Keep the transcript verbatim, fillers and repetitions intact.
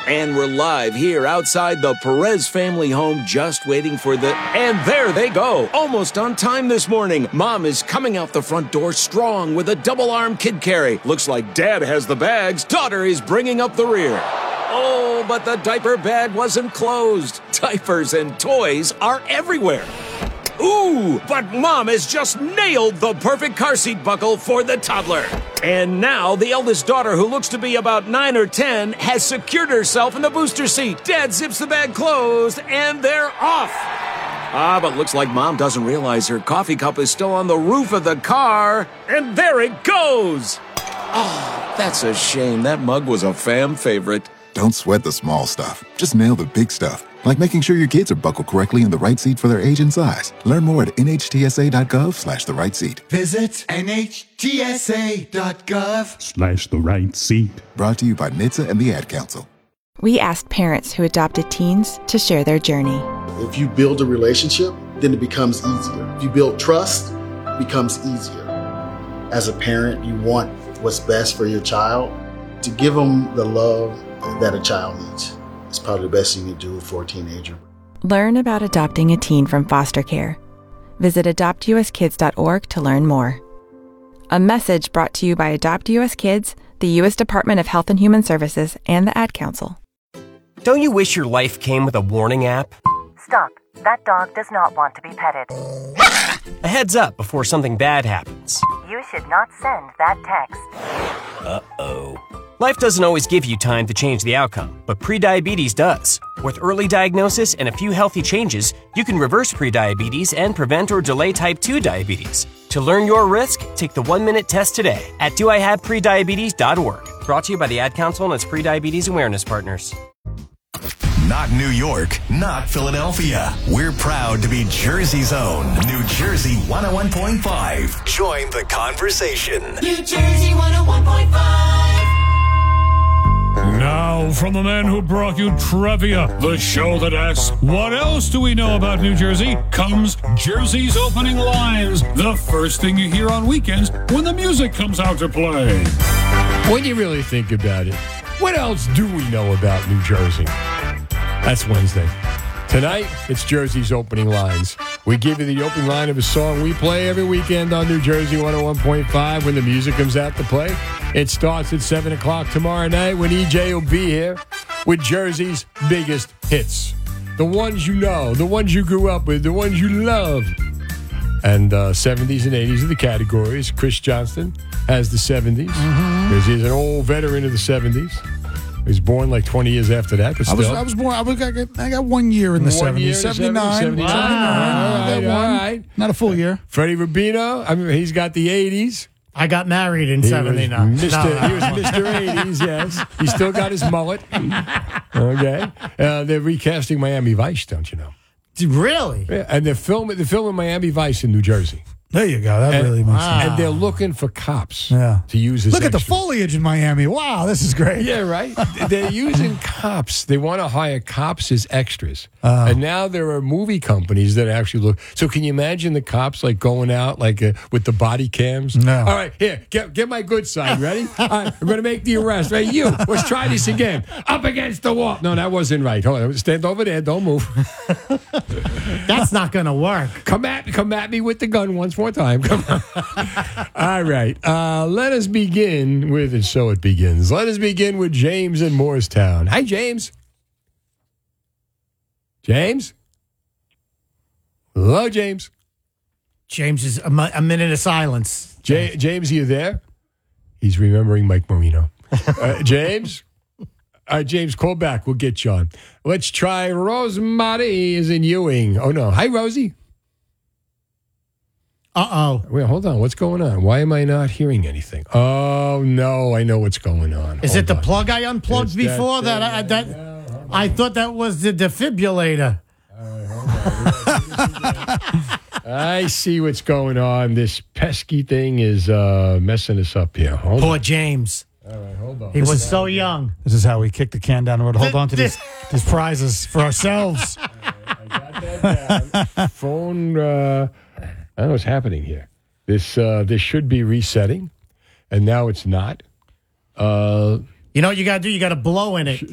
And we're live here outside the Perez family home, just waiting for the... And there they go, almost on time this morning. Mom is coming out the front door strong with a double-arm kid carry. Looks like Dad has the bags. Daughter is bringing up the rear. Oh, but the diaper bag wasn't closed. Diapers and toys are everywhere. Ooh, but Mom has just nailed the perfect car seat buckle for the toddler. And now the eldest daughter, who looks to be about nine or ten, has secured herself in the booster seat. Dad zips the bag closed, and they're off. Ah, but looks like Mom doesn't realize her coffee cup is still on the roof of the car. And there it goes. Oh, that's a shame. That mug was a fam favorite. Don't sweat the small stuff. Just nail the big stuff. Like making sure your kids are buckled correctly in the right seat for their age and size. Learn more at nhtsa.gov slash the right seat. Visit nhtsa.gov slash the right seat. Brought to you by N H T S A and the Ad Council. We asked parents who adopted teens to share their journey. If you build a relationship, then it becomes easier. If you build trust, it becomes easier. As a parent, you want what's best for your child. To give them the love that a child needs. It's probably the best thing you can do for a teenager. Learn about adopting a teen from foster care. Visit adopt u s kids dot org to learn more. A message brought to you by Adopt U S Kids, the U S Department of Health and Human Services, and the Ad Council. Don't you wish your life came with a warning app? Stop. That dog does not want to be petted. A heads up before something bad happens. You should not send that text. Uh-oh. Life doesn't always give you time to change the outcome, but prediabetes does. With early diagnosis and a few healthy changes, you can reverse prediabetes and prevent or delay type two diabetes. To learn your risk, take the one-minute test today at do I have prediabetes dot org. Brought to you by the Ad Council and its prediabetes awareness partners. Not New York, not Philadelphia. We're proud to be Jersey's own New Jersey one oh one point five. Join the conversation. New Jersey one oh one point five. Now, from the man who brought you Trivia, the show that asks, what else do we know about New Jersey, comes Jersey's Opening Lines, the first thing you hear on weekends when the music comes out to play. When you really think about it, what else do we know about New Jersey? That's Wednesday. Tonight, it's Jersey's Opening Lines. We give you the opening line of a song we play every weekend on New Jersey one oh one point five when the music comes out to play. It starts at seven o'clock tomorrow night when E J will be here with Jersey's biggest hits. The ones you know, the ones you grew up with, the ones you loved. And uh, seventies and eighties are the categories. Chris Johnston has the seventies Mm-hmm. because he's an old veteran of the seventies. He was born like twenty years after that, but I still. was, I was born, I, was, I, got, I got one year in the One seventies. year in the seventy-nine. seventies, seventy-nine. All right, I got all one. right. Not a full year. Freddie Rubino, I mean, he's got the eighties. I got married in He seventy-nine. was Mister No. He was Mister eighties, yes. He still got his mullet. Okay. Uh, they're recasting Miami Vice, don't you know? Really? Yeah, and they're filming, they're filming Miami Vice in New Jersey. There you go. That and, really makes sense. And they're looking for cops Yeah. to use as Look at the extras. foliage in Miami. Wow, this is great. Yeah, right? They're using cops. They want to hire cops as extras. Uh, and now there are movie companies that actually look. So can you imagine the cops like going out like uh, with the body cams? No. All right, here, get, get my good side. Ready? All right, I'm going to make the arrest. Right, you, let's try this again. Up against the wall. No, that wasn't right. Hold on. Stand over there. Don't move. That's not going to work. Come at, come at me with the gun once more time. Come on. All right. Uh, let us begin with, and so it begins. Let us begin with James in Morristown. Hi, James. James? Hello, James. James is a, mi- a minute of silence. J- James, are you there? He's remembering Mike Marino. Uh, James? All right, James, call back. We'll get you on. Let's try Rosemary is in Ewing. Oh, no. Hi, Rosie. Uh-oh. Wait, hold on. What's going on? Why am I not hearing anything? Oh, no. I know what's going on. Is Hold it the on. plug I unplugged It's before that that? I, thing. that Yeah, hold I thought that was the defibrillator. I see what's going on. This pesky thing is uh, messing us up here. Hold Poor on. James. All right, hold on. He was so young. This is how we kick the can down the road. Hold on to these, these prizes for ourselves. I got that down. Phone, uh, I don't know what's happening here. This uh, this should be resetting, and now it's not. Uh, You know what you got to do? You got to blow in it.